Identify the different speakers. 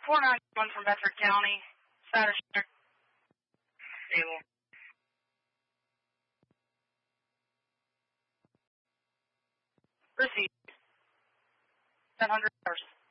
Speaker 1: 491 from Bedford County. Status check.
Speaker 2: Stable.
Speaker 1: Received. 10 hours.